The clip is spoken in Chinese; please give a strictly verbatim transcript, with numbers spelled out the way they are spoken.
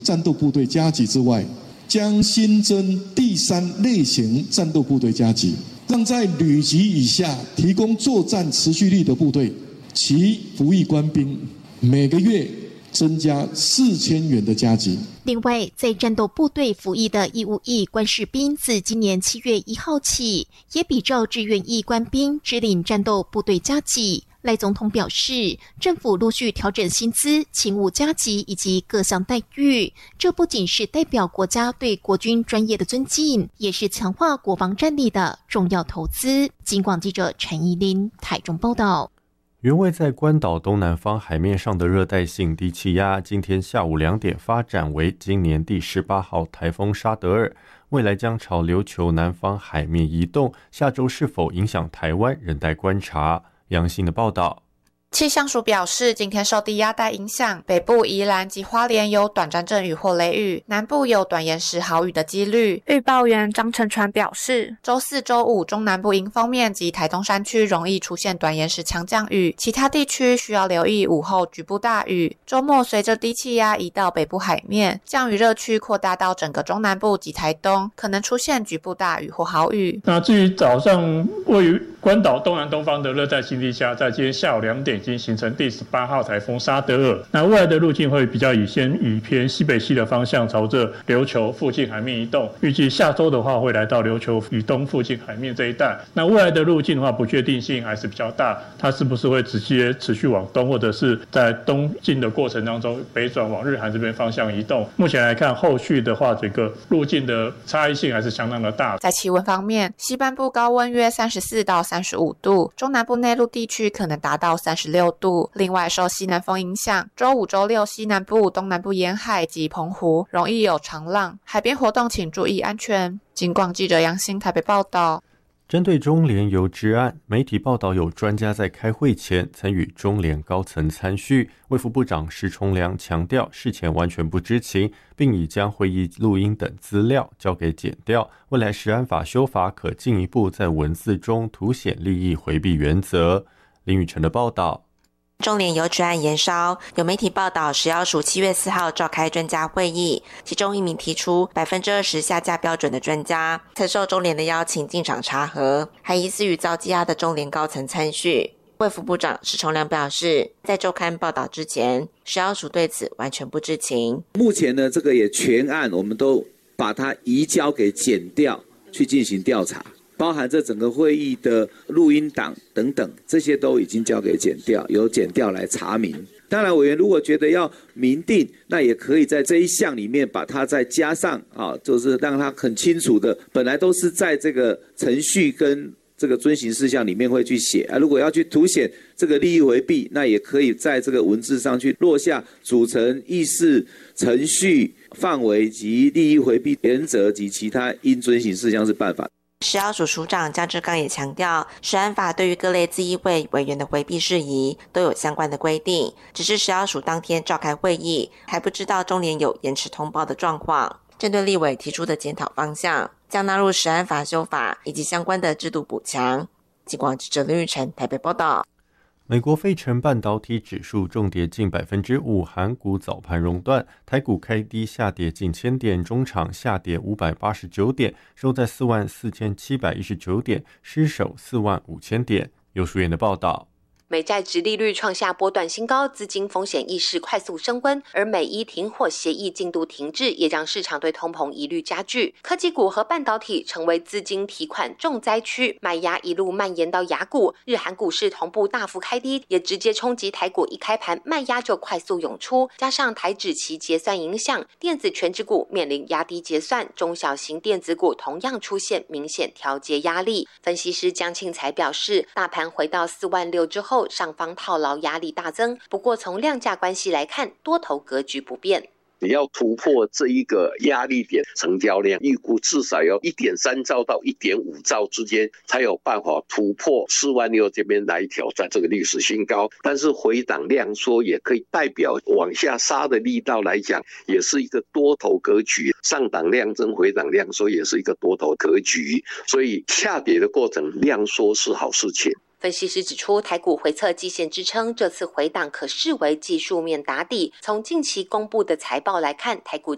战斗部队加级之外，将新增第三类型战斗部队加级，让在旅级以下提供作战持续力的部队，其服役官兵每个月增加四千元的加级。 另外，在战斗部队服役的义务役官士兵，自今年七月一号起，也比照志愿役官兵支领战斗部队加级。赖总统表示，政府陆续调整薪资、勤务加级以及各项待遇，这不仅是代表国家对国军专业的尊敬，也是强化国防战力的重要投资。警广记者陈怡琳台中报道。 原位在关岛东南方海面上的热带性低气压，今天下午两点发展为今年第十八号台风沙德尔，未来将朝琉球南方海面移动，下周是否影响台湾仍待观察。杨信的报道。 气象署表示，今天受低压带影响，北部宜兰及花莲有短暂阵雨或雷雨，南部有短延时豪雨的几率。预报员张成传表示，周四周五中南部迎风面及台东山区容易出现短延时强降雨，其他地区需要留意午后局部大雨。周末随着低气压移到北部海面，降雨热区扩大到整个中南部及台东，可能出现局部大雨或豪雨。 那至于早上位于关岛东南东方的热带性低气压，在今天下午两点已经形成第十八号台风沙德尔，那未来的路径会比较以先以偏西北西的方向朝着琉球附近海面移动，预计下周的话会来到琉球以东附近海面这一带。那未来的路径的话，不确定性还是比较大，它是不是会直接持续往东，或者是在东进的过程当中北转往日韩这边方向移动？目前来看，后续的话，整个路径的差异性还是相当的大。 在气温方面，西半部高温约三十四到三十五度，中南部内陆地区可能达到三十六度。另外，受西南风影响，周五、周六西南部、东南部沿海及澎湖容易有长浪，海边活动请注意安全。警广记者杨欣台北报道。 针对中联邮支案，媒体报道有专家在开会前曾与中联高层参叙，卫福部长石崇良强调事前完全不知情，并已将会议录音等资料交给检调，未来食安法修法可进一步在文字中凸显利益回避原则。林宇晨的报道。 中联邮支案延烧，有媒体报道食药署七月四号召开专家会议，其中一名提出百分之二十下架标准的专家曾受中联的邀请进场查核，还疑似与遭羁押的中联高层参叙。卫福部长石崇良表示，在周刊报道之前，食药署对此完全不知情。 目前呢，这个也全案我们都把它移交给检调去进行调查。包含这整个会议的录音档等等，这些都已经交给检调，由检调来查明。当然，委员如果觉得要明定，那也可以在这一项里面把它再加上啊，就是让它很清楚的，本来都是在这个程序跟这个遵行事项里面会去写啊。如果要去凸显这个利益回避，那也可以在这个文字上去落下组成、议事、程序、范围及利益回避原则及其他应遵行事项是办法。 食药署署长江志刚也强调，食安法对于各类自议会委员的回避事宜都有相关的规定，只是食药署当天召开会议，还不知道中联有延迟通报的状况。针对立委提出的检讨方向，将纳入食安法修法以及相关的制度补强。警广记者林玉成台北报道。 美国费城半导体指数重跌近 百分之五， 韩股早盘熔断，台股开低下跌近千点，中场下跌五百八十九点，收在 四万四千七百一十九点，失守四万五千点。游淑媛的报道。 美债殖利率创下波段新高，资金风险意识快速升温，而美伊停火协议进度停滞，也让市场对通膨疑虑加剧。科技股和半导体成为资金提款重灾区，卖压一路蔓延到亚股，日韩股市同步大幅开低，也直接冲击台股，一开盘卖压就快速涌出，加上台指期结算影响，电子权值股面临压低结算，中小型电子股同样出现明显调节压力。分析师江庆才表示，大盘回到四万六之后，上方套牢压力大增，不过从量价关系来看，多头格局不变。 你要突破这一个压力点，成交量预估至少要 一点三兆到 一点五兆之间，才有办法突破四万六这边来挑战这个历史新高。但是回档量缩也可以代表往下杀的力道来讲，也是一个多头格局，上档量增，回档量缩也是一个多头格局，所以下跌的过程量缩是好事情。 分析师指出，台股回测季线支撑，这次回档可视为技术面打底。从近期公布的财报来看，台股